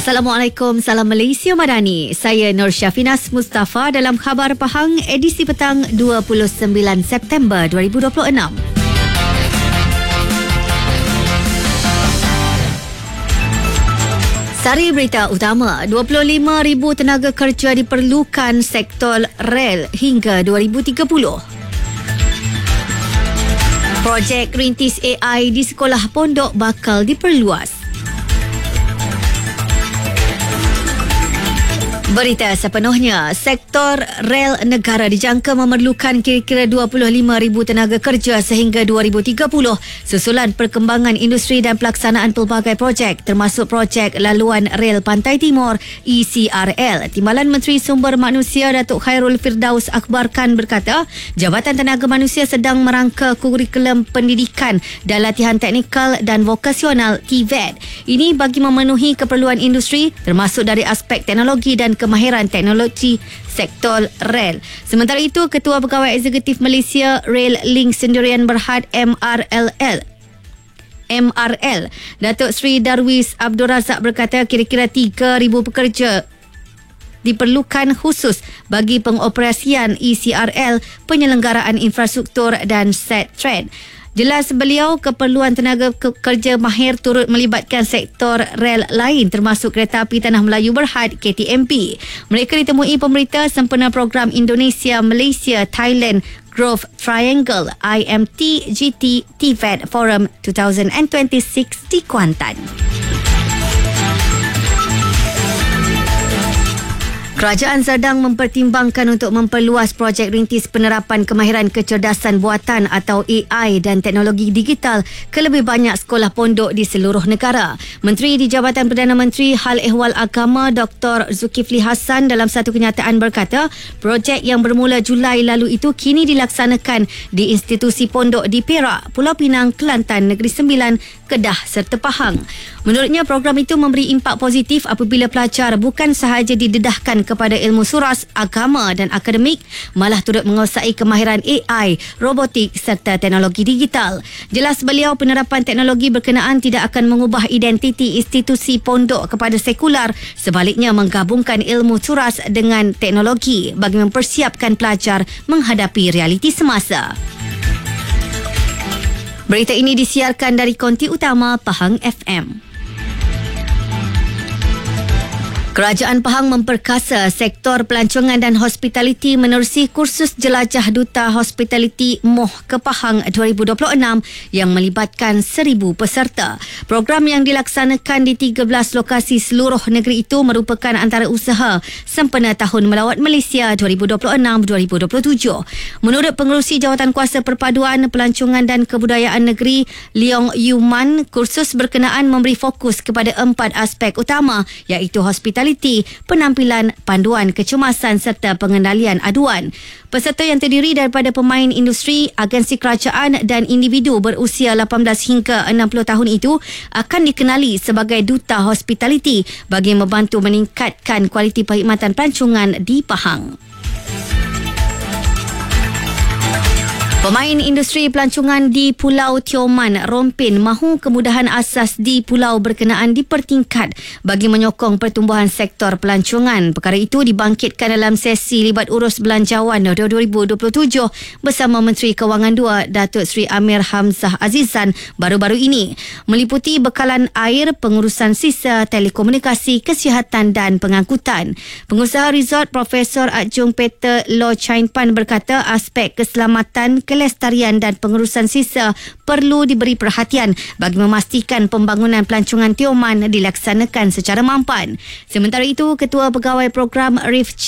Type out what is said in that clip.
Assalamualaikum, salam Malaysia Madani. Saya Nur Syafinas Mustafa dalam Khabar Pahang edisi petang 29 September 2026. Sari berita utama, 25,000 tenaga kerja diperlukan sektor rel hingga 2030. Projek rintis AI di sekolah pondok bakal diperluas. Berita sepenuhnya, sektor rel negara dijangka memerlukan kira-kira 25,000 tenaga kerja sehingga 2030 susulan perkembangan industri dan pelaksanaan pelbagai projek termasuk projek laluan rel Pantai Timur ECRL. Timbalan Menteri Sumber Manusia Datuk Khairul Firdaus Akbarkan berkata, Jabatan Tenaga Manusia sedang merangka kurikulum pendidikan dan latihan teknikal dan vokasional TVET. Ini bagi memenuhi keperluan industri termasuk dari aspek teknologi dan kemahiran teknologi sektor rel. Sementara itu, Ketua Pegawai Eksekutif Malaysia Rail Link Sendirian Berhad MRL, Datuk Seri Darwis Abdul Razak berkata kira-kira 3,000 pekerja diperlukan khusus bagi pengoperasian ECRL, penyelenggaraan infrastruktur dan set trend. Jelas beliau, keperluan tenaga kerja mahir turut melibatkan sektor rel lain termasuk Kereta Api Tanah Melayu Berhad KTMP. Mereka ditemui pemberita sempena program Indonesia Malaysia Thailand Growth Triangle IMT-GT TVET Forum 2026 di Kuantan. Kerajaan sedang mempertimbangkan untuk memperluas projek rintis penerapan kemahiran kecerdasan buatan atau AI dan teknologi digital ke lebih banyak sekolah pondok di seluruh negara. Menteri di Jabatan Perdana Menteri Hal Ehwal Agama Dr. Zulkifli Hassan dalam satu kenyataan berkata, projek yang bermula Julai lalu itu kini dilaksanakan di institusi pondok di Perak, Pulau Pinang, Kelantan, Negeri Sembilan, Kedah serta Pahang. Menurutnya, program itu memberi impak positif apabila pelajar bukan sahaja didedahkan kepada ilmu suras, agama dan akademik, malah turut menguasai kemahiran AI, robotik serta teknologi digital. Jelas beliau, penerapan teknologi berkenaan tidak akan mengubah identiti institusi pondok kepada sekular, sebaliknya menggabungkan ilmu suras dengan teknologi bagi mempersiapkan pelajar menghadapi realiti semasa. Berita ini disiarkan dari konti utama Pahang FM. Kerajaan Pahang memperkasa sektor pelancongan dan hospitality menerusi kursus jelajah Duta Hospitality MOH ke Pahang 2026 yang melibatkan 1,000 peserta. Program yang dilaksanakan di 13 lokasi seluruh negeri itu merupakan antara usaha sempena Tahun Melawat Malaysia 2026-2027. Menurut Pengerusi Jawatankuasa Perpaduan Pelancongan dan Kebudayaan Negeri Leong Yuman, kursus berkenaan memberi fokus kepada 4 aspek utama iaitu hospitality, penampilan, panduan kecemasan serta pengendalian aduan. Peserta yang terdiri daripada pemain industri, agensi kerajaan dan individu berusia 18 hingga 60 tahun itu akan dikenali sebagai Duta Hospitality bagi membantu meningkatkan kualiti perkhidmatan pelancongan di Pahang. Pemain industri pelancongan di Pulau Tioman, Rompin mahu kemudahan asas di pulau berkenaan dipertingkat bagi menyokong pertumbuhan sektor pelancongan. Perkara itu dibangkitkan dalam sesi libat urus belanjawan 2027 bersama Menteri Kewangan II Datuk Seri Amir Hamzah Azizan baru-baru ini, meliputi bekalan air, pengurusan sisa, telekomunikasi, kesihatan dan pengangkutan. Pengusaha resort Profesor Adjung Peter Loh Chain Pan berkata aspek keselamatan, kelestarian dan pengurusan sisa perlu diberi perhatian bagi memastikan pembangunan pelancongan Tioman dilaksanakan secara mampan. Sementara itu, Ketua Pegawai Program Reef